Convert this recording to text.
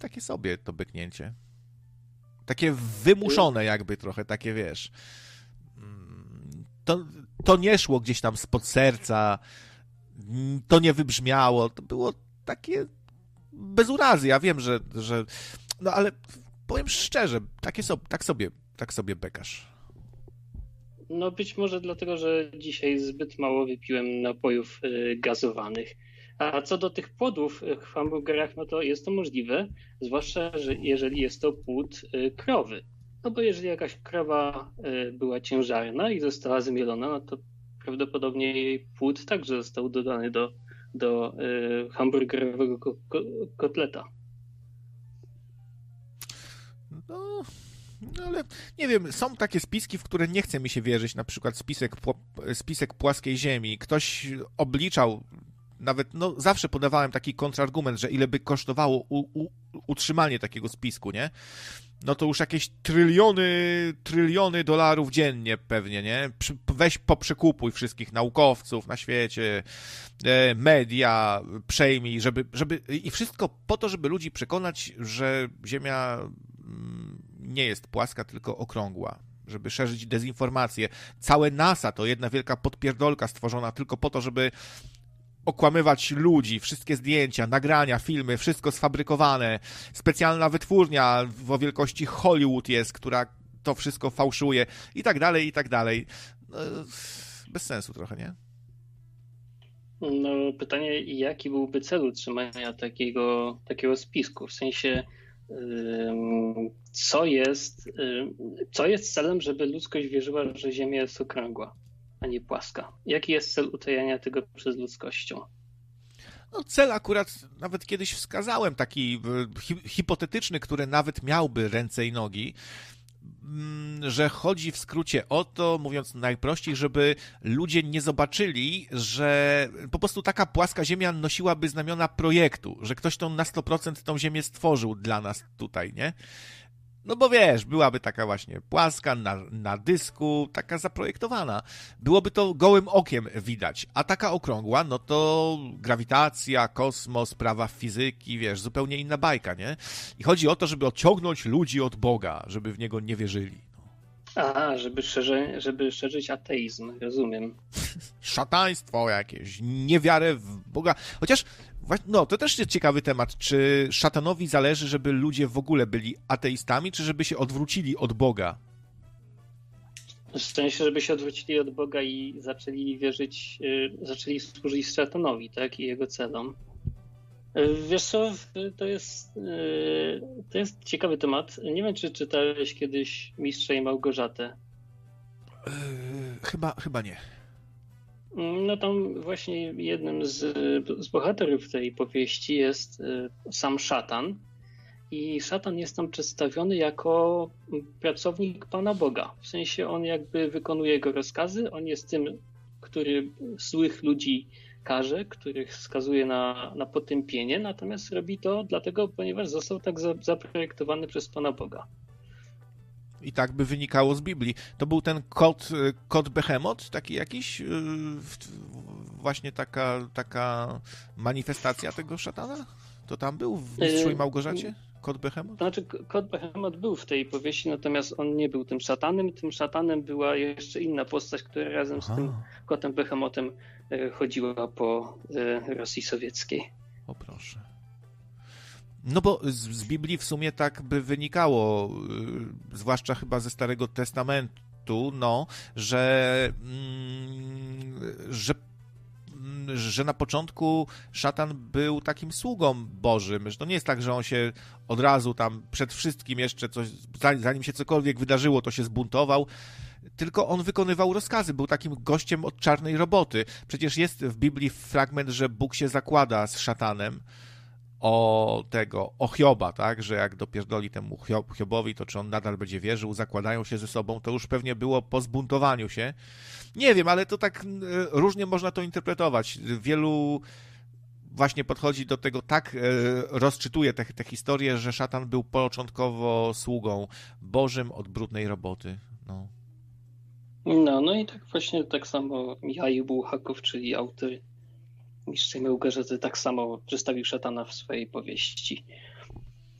takie sobie to byknięcie. Takie wymuszone jakby trochę, takie wiesz. To nie szło gdzieś tam spod serca, to nie wybrzmiało, to było takie bez urazy. Ja wiem, że no ale powiem szczerze, tak sobie bekasz. No być może dlatego, że dzisiaj zbyt mało wypiłem napojów gazowanych. A co do tych płodów w hamburgerach, no to jest to możliwe, zwłaszcza, że jeżeli jest to płód krowy. No bo jeżeli jakaś krowa była ciężarna i została zmielona, no to prawdopodobnie jej płód także został dodany do hamburgerowego kotleta. No, ale nie wiem, są takie spiski, w które nie chce mi się wierzyć, na przykład spisek płaskiej ziemi. Ktoś obliczał, nawet, no zawsze podawałem taki kontrargument, że ile by kosztowało utrzymanie takiego spisku, nie? No to już jakieś tryliony dolarów dziennie pewnie, nie? Weź poprzekupuj wszystkich naukowców na świecie, media, przejmij, i wszystko po to, żeby ludzi przekonać, że Ziemia nie jest płaska, tylko okrągła, żeby szerzyć dezinformację. Całe NASA to jedna wielka podpierdolka stworzona tylko po to, żeby okłamywać ludzi, wszystkie zdjęcia, nagrania, filmy, wszystko sfabrykowane. Specjalna wytwórnia o wielkości Hollywood jest, która to wszystko fałszuje i tak dalej, i tak dalej. No, bez sensu trochę, nie? No pytanie, jaki byłby cel utrzymania takiego spisku? W sensie, co jest celem, żeby ludzkość wierzyła, że Ziemia jest okrągła, a nie płaska? Jaki jest cel utajania tego przed ludzkością? No cel akurat nawet kiedyś wskazałem, taki hipotetyczny, który nawet miałby ręce i nogi, że chodzi w skrócie o to, mówiąc najprościej, żeby ludzie nie zobaczyli, że po prostu taka płaska ziemia nosiłaby znamiona projektu, że ktoś na 100% tą ziemię stworzył dla nas tutaj, nie? No bo wiesz, byłaby taka właśnie płaska, na dysku, taka zaprojektowana. Byłoby to gołym okiem widać, a taka okrągła, no to grawitacja, kosmos, prawa fizyki, wiesz, zupełnie inna bajka, nie? I chodzi o to, żeby odciągnąć ludzi od Boga, żeby w Niego nie wierzyli. A, żeby szerzyć ateizm, rozumiem. Szataństwo jakieś, niewiarę w Boga. Chociaż, no, to też jest ciekawy temat. Czy szatanowi zależy, żeby ludzie w ogóle byli ateistami, czy żeby się odwrócili od Boga? W sensie, żeby się odwrócili od Boga i zaczęli wierzyć, zaczęli służyć szatanowi, tak? I jego celom. Wiesz co, to jest ciekawy temat. Nie wiem, czy czytałeś kiedyś Mistrza i Małgorzatę. Chyba nie. No tam właśnie jednym z bohaterów tej powieści jest sam szatan. I szatan jest tam przedstawiony jako pracownik Pana Boga. W sensie on jakby wykonuje jego rozkazy. On jest tym, który złych ludzi karze, których skazuje na potępienie. Natomiast robi to dlatego, ponieważ został tak zaprojektowany przez Pana Boga. I tak by wynikało z Biblii. To był ten kot Behemot, taki jakiś? Właśnie taka manifestacja tego szatana? To tam był w Mistrzu i Małgorzacie? Kot Behemot? To znaczy, kot Behemot był w tej powieści, natomiast on nie był tym szatanem. Tym szatanem była jeszcze inna postać, która razem z tym kotem Behemotem chodziła po Rosji Sowieckiej. O proszę. No bo z Biblii w sumie tak by wynikało, zwłaszcza chyba ze Starego Testamentu, no, że na początku szatan był takim sługą Bożym, że to nie jest tak, że on się od razu tam przed wszystkim jeszcze coś, zanim się cokolwiek wydarzyło, to się zbuntował, tylko on wykonywał rozkazy, był takim gościem od czarnej roboty. Przecież jest w Biblii fragment, że Bóg się zakłada z szatanem o Hioba, tak, że jak dopierdoli temu Hiobowi, to czy on nadal będzie wierzył, zakładają się ze sobą, to już pewnie było po zbuntowaniu się. Nie wiem, ale to tak różnie można to interpretować. Wielu właśnie podchodzi do tego tak, rozczytuje te historie, że szatan był początkowo sługą Bożym od brudnej roboty. No i tak właśnie tak samo Michał Bułhakow, czyli autor Mistrza i Małgorzaty, tak samo przedstawił szatana w swojej powieści.